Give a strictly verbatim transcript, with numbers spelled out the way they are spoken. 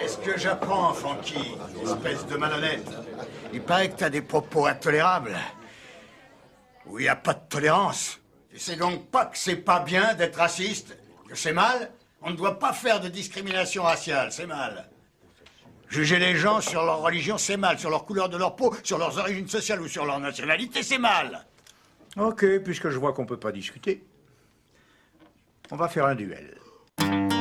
Qu'est-ce que j'apprends, Francky, espèce de malhonnête? Il paraît que t'as des propos intolérables. Où il n'y a pas de tolérance. Tu sais donc pas que c'est pas bien d'être raciste? Que c'est mal? On ne doit pas faire de discrimination raciale, c'est mal. Juger les gens sur leur religion, c'est mal. Sur leur couleur de leur peau, sur leurs origines sociales ou sur leur nationalité, c'est mal. Ok, puisque je vois qu'on peut pas discuter, on va faire un duel.